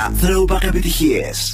Throwback επιτυχίες.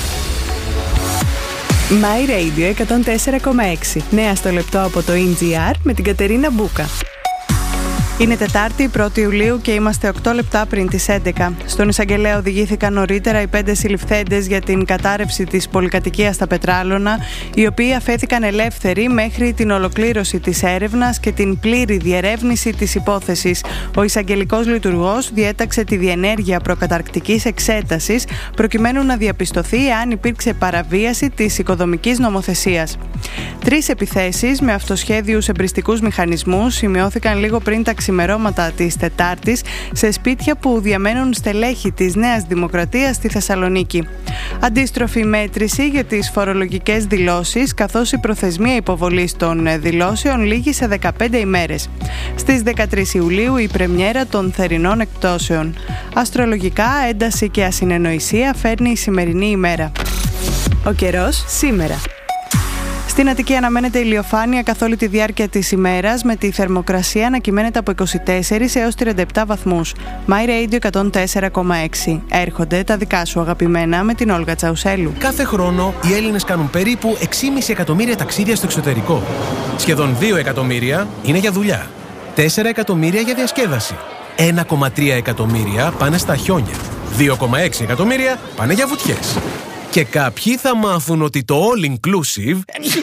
My Radio 104,6. Νέα στο λεπτό από το NGR με την Κατερίνα Μπούκα. Είναι Τετάρτη, 1η Ιουλίου και είμαστε 8 λεπτά πριν τις 11. Στον εισαγγελέα οδηγήθηκαν νωρίτερα οι 5 συλληφθέντες για την κατάρρευση της πολυκατοικίας στα Πετράλωνα, οι οποίοι αφέθηκαν ελεύθεροι μέχρι την ολοκλήρωση της έρευνας και την πλήρη διερεύνηση της υπόθεσης. Ο εισαγγελικός λειτουργός διέταξε τη διενέργεια προκαταρκτικής εξέτασης προκειμένου να διαπιστωθεί αν υπήρξε παραβίαση της οικοδομικής νομοθεσίας. 3 επιθέσεις με αυτοσχέδιους εμπριστικούς μηχανισμούς σημειώθηκαν λίγο πριν τα ξημερώματα της Τετάρτης σε σπίτια που διαμένουν στελέχη της Νέας Δημοκρατίας στη Θεσσαλονίκη. Αντίστροφη μέτρηση για τις φορολογικές δηλώσεις, καθώς η προθεσμία υποβολής των δηλώσεων λήγει σε 15 ημέρες. Στις 13 Ιουλίου η πρεμιέρα των θερινών εκπτώσεων. Αστρολογικά, ένταση και ασυνεννοησία φέρνει η σημερινή ημέρα. Ο καιρός σήμερα. Στην Αττική αναμένεται ηλιοφάνεια καθ' όλη τη διάρκεια της ημέρας, με τη θερμοκρασία να κυμαίνεται από 24 έως 37 βαθμούς. My Radio 104,6. Έρχονται τα δικά σου αγαπημένα με την Όλγα Τσαουσέλου. Κάθε χρόνο οι Έλληνες κάνουν περίπου 6,5 εκατομμύρια ταξίδια στο εξωτερικό. Σχεδόν 2 εκατομμύρια είναι για δουλειά. 4 εκατομμύρια για διασκέδαση. 1,3 εκατομμύρια πάνε στα χιόνια. 2,6 εκατομμύρια πάνε για βουτιές. Και κάποιοι θα μάθουν ότι το all-inclusive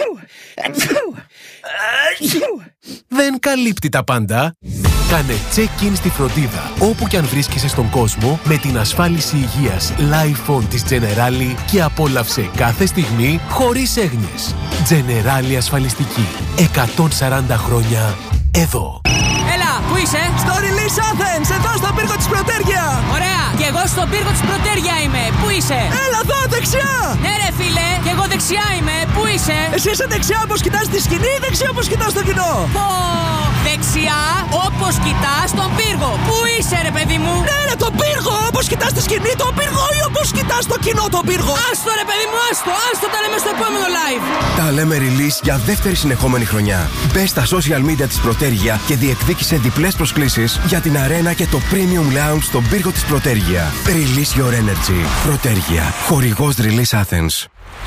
δεν καλύπτει τα πάντα. Κάνε check-in στη φροντίδα όπου και αν βρίσκεσαι στον κόσμο με την ασφάλιση υγείας Life On της Generali και απόλαυσε κάθε στιγμή χωρίς έγνοιες. Generali ασφαλιστική. 140 χρόνια εδώ. Έλα, πού είσαι? Στο Release Athens, εδώ στον πύργο της Πρωτέργεια. Ωραία, και εγώ στον πύργο της Πρωτέργεια είμαι. Πού είσαι? Έλα εδώ, δεξιά. Ναι ρε φίλε, και εγώ δεξιά είμαι. Πού είσαι? Εσύ είσαι δεξιά όπως κοιτάς τη σκηνή ή δεξιά όπως κοιτάς το κοινό? Πω, δεξιά όπως κοιτάς τον πύργο. Πού είσαι ρε παιδί μου? Ναι ρε, τον πύργο, όπως κοιτάς τη σκηνή τον πύργο ή όπως κοιτάς το κοινό τον πύργο? Άστο ρε παιδί μου, άστο, τα λέμε στο επόμενο live. Τα λέμε Release για δεύτερη συνεχόμενη χρονιά. Μπες στα social media της Πρωτέργεια και διεκδίκησε διπλές προσκλήσεις για την αρένα και το Premium Lounge στον πύργο της Πρωτέργεια. Release your energy. Πρωτέργεια. Χορηγός Release Athens.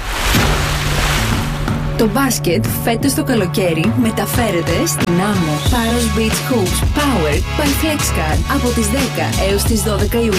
Το μπάσκετ φέτος το καλοκαίρι μεταφέρεται στην Άμμο. Paros Beach Hoops Powered by FlexCard από τις 10 έως τις 12 Ιουλίου.